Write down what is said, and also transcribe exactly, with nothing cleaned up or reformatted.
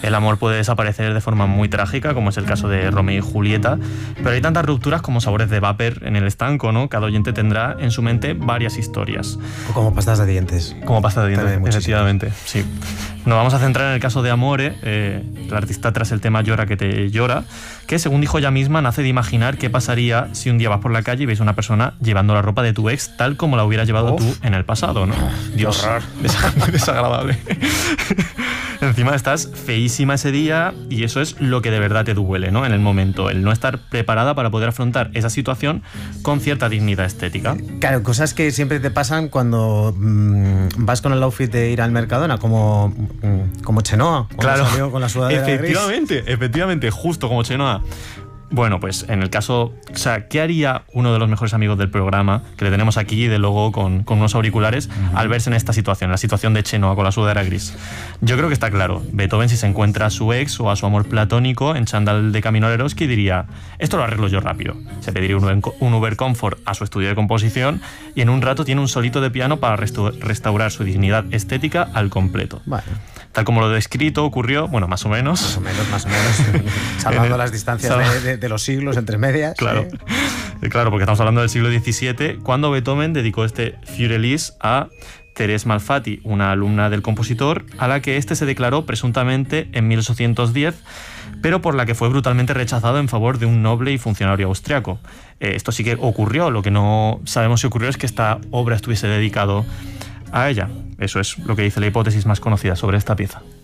El amor puede desaparecer de forma muy trágica, como es el caso de Romeo y Julieta, pero hay tantas rupturas como sabores de vapor en el estanco, ¿no? Cada oyente tendrá en su mente varias historias. O como pastas de dientes. Como pasta de dientes, efectivamente, sí. Nos vamos a centrar en el caso de Amore, eh, el artista tras el tema Llora que te llora, que según dijo ella misma, nace de imaginar qué pasaría si un día vas por la calle y ves a una persona llevando la ropa de tu ex tal como la hubieras llevado Uf. tú en el pasado, ¿no? Dios, horror. Des- desagradable. Encima estás feísima ese día y eso es lo que de verdad te duele, ¿no? En el momento, el no estar preparada para poder afrontar esa situación con cierta dignidad estética. Claro, cosas que siempre te pasan cuando mmm, vas con el outfit de ir al Mercadona, como, mmm, como Chenoa, claro, salió con la sudadera efectivamente, gris. efectivamente, justo como Chenoa. Bueno, pues en el caso, o sea, ¿qué haría uno de los mejores amigos del programa, que le tenemos aquí de luego con, con unos auriculares, uh-huh. al verse en esta situación, la situación de Chenoa con la sudadera gris? Yo creo que está claro. Beethoven, si se encuentra a su ex o a su amor platónico en chándal de Camino al Eroski, diría, esto lo arreglo yo rápido. Se pediría un Uber, un Uber Comfort a su estudio de composición y en un rato tiene un solito de piano para restu- restaurar su dignidad estética al completo. Vale. Tal como lo descrito, ocurrió, bueno, más o menos. Más o menos, más o menos. Salvando las distancias de, de, de los siglos entre medias. Claro, ¿eh? Claro, porque estamos hablando del siglo diecisiete, cuando Beethoven dedicó este Fürelys a Thérèse Malfatti, una alumna del compositor, a la que éste se declaró presuntamente en mil ochocientos diez, pero por la que fue brutalmente rechazado en favor de un noble y funcionario austriaco. Eh, esto sí que ocurrió, lo que no sabemos si ocurrió es que esta obra estuviese dedicado a ella. Eso es lo que dice la hipótesis más conocida sobre esta pieza.